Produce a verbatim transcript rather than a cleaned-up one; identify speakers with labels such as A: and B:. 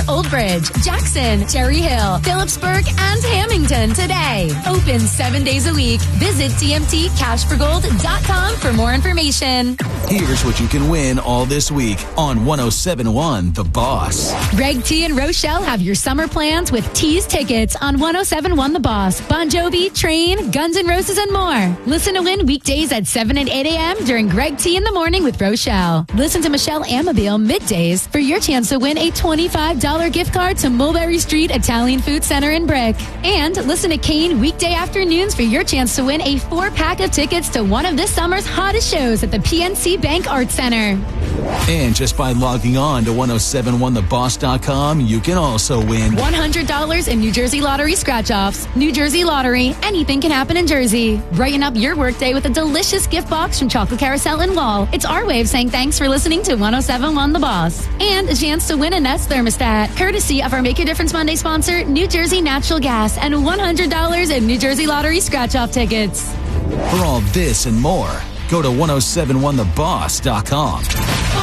A: Old Bridge, Jackson, Cherry Hill, Phillipsburg, and Hamilton today. Open seven days a week. Visit T M T cash for gold dot com for more information.
B: Here's what you can win all this week on one oh seven point one The Boss.
A: Greg T and Rochelle have your summer plans with T's tickets on one oh seven point one The Boss, Bon Jovi, Train, Guns N' Roses, and more. Listen to win weekdays at seven and eight a.m. during Greg T in the Morning with Rochelle. Listen to Michelle Amabile middays for your chance to win a twenty-five dollars gift card to Mulberry Street Italian Food Center in Brick. And listen to Kane weekday afternoons for your chance to win a four-pack of tickets to one of this summer's hottest shows at the P N C Bank Arts Center.
B: And just by logging on to one oh seven point one the boss dot com, you can also win
A: one hundred dollars in New Jersey Lottery scratch-offs. New Jersey Lottery, anything can happen in Jersey. Brighten up your workday with a delicious gift box from Chocolate Carousel and Wall. It's our way of saying thanks for listening to one oh seven point one The Boss. And a chance to win a Nest thermostat, courtesy of our Make a Difference Monday sponsor, New Jersey Natural Gas, and one hundred dollars in New Jersey Lottery scratch-off tickets.
B: For all this and more, go to one oh seven point one the boss dot com.